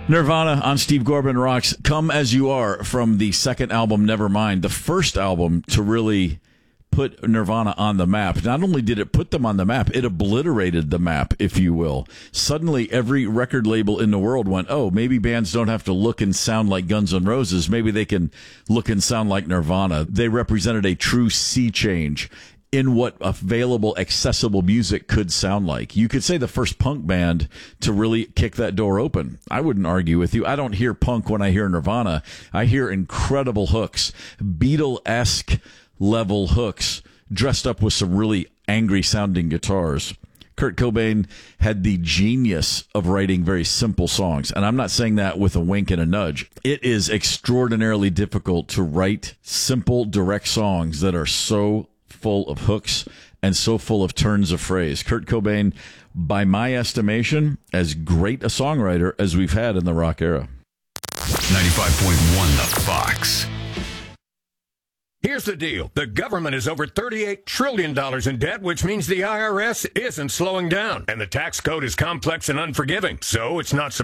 Nirvana on Steve Gorman Rocks, Come As You Are from the second album, Nevermind, the first album to really put Nirvana on the map. Not only did it put them on the map, it obliterated the map, if you will. Suddenly, every record label in the world went, oh, maybe bands don't have to look and sound like Guns N' Roses. Maybe they can look and sound like Nirvana. They represented a true sea change in what available, accessible music could sound like. You could say the first punk band to really kick that door open. I wouldn't argue with you. I don't hear punk when I hear Nirvana. I hear incredible hooks, Beatle-esque level hooks, dressed up with some really angry-sounding guitars. Kurt Cobain had the genius of writing very simple songs, and I'm not saying that with a wink and a nudge. It is extraordinarily difficult to write simple, direct songs that are so full of hooks and so full of turns of phrase. Kurt Cobain, by my estimation, as great a songwriter as we've had in the rock era. 95.1 The Fox. Here's the deal. The government is over $38 trillion in debt, which means the IRS isn't slowing down. And the tax code is complex and unforgiving. So it's not